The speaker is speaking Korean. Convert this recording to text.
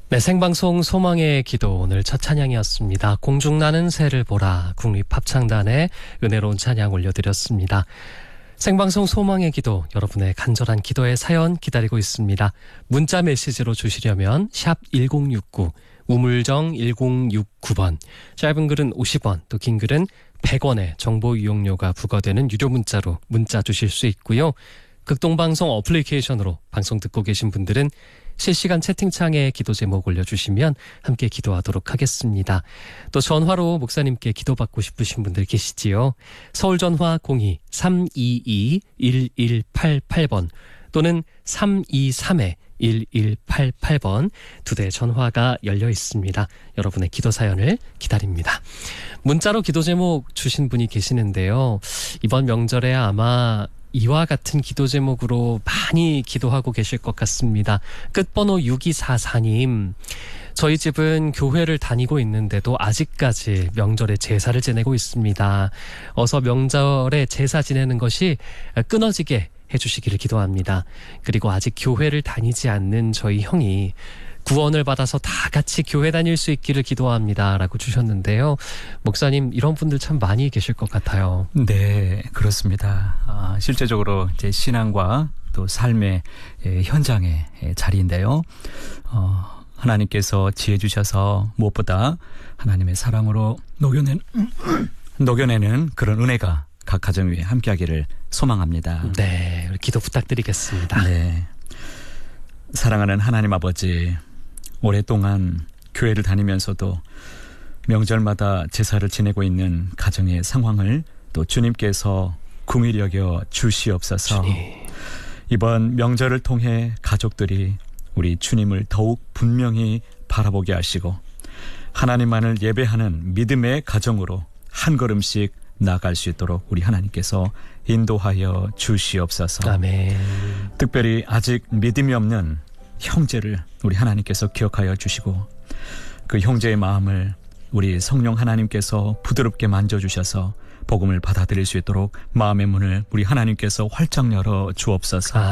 네, 생방송 소망의 기도 오늘 첫 찬양이었습니다. 공중나는 새를 보라 국립합창단의 은혜로운 찬양 올려드렸습니다. 생방송 소망의 기도 여러분의 간절한 기도의 사연 기다리고 있습니다. 문자 메시지로 주시려면 샵 1069 우물정 1069번 짧은 글은 50원 또 긴 글은 100원의 정보 이용료가 부과되는 유료 문자로 문자 주실 수 있고요. 극동방송 어플리케이션으로 방송 듣고 계신 분들은 실시간 채팅창에 기도 제목 올려주시면 함께 기도하도록 하겠습니다. 또 전화로 목사님께 기도받고 싶으신 분들 계시지요. 서울전화 02-322-1188번 또는 323-1188번 두 대 전화가 열려 있습니다. 여러분의 기도 사연을 기다립니다. 문자로 기도 제목 주신 분이 계시는데요. 이번 명절에 아마 이와 같은 기도 제목으로 많이 기도하고 계실 것 같습니다. 끝번호 6244님. 저희 집은 교회를 다니고 있는데도 아직까지 명절에 제사를 지내고 있습니다. 어서 명절에 제사 지내는 것이 끊어지게 해주시기를 기도합니다. 그리고 아직 교회를 다니지 않는 저희 형이 구원을 받아서 다 같이 교회 다닐 수 있기를 기도합니다. 라고 주셨는데요. 목사님, 이런 분들 참 많이 계실 것 같아요. 네, 그렇습니다. 실제적으로 제 신앙과 또 삶의 현장의 자리인데요. 하나님께서 지혜 주셔서 무엇보다 하나님의 사랑으로 녹여내는 그런 은혜가 각 가정 위에 함께하기를 소망합니다. 네, 기도 부탁드리겠습니다. 네, 사랑하는 하나님 아버지, 오랫동안 교회를 다니면서도 명절마다 제사를 지내고 있는 가정의 상황을 또 주님께서 긍휼히 여겨 주시옵소서. 주님. 이번 명절을 통해 가족들이 우리 주님을 더욱 분명히 바라보게 하시고 하나님만을 예배하는 믿음의 가정으로 한 걸음씩 나아갈 수 있도록 우리 하나님께서 인도하여 주시옵소서. 아멘. 특별히 아직 믿음이 없는 형제를 우리 하나님께서 기억하여 주시고 그 형제의 마음을 우리 성령 하나님께서 부드럽게 만져주셔서 복음을 받아들일 수 있도록 마음의 문을 우리 하나님께서 활짝 열어 주옵소서.